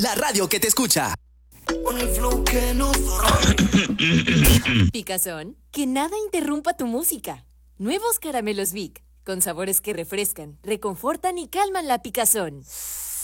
la radio que te escucha. Picazón, que nada interrumpa tu música. Nuevos caramelos Vic, con sabores que refrescan, reconfortan y calman la picazón.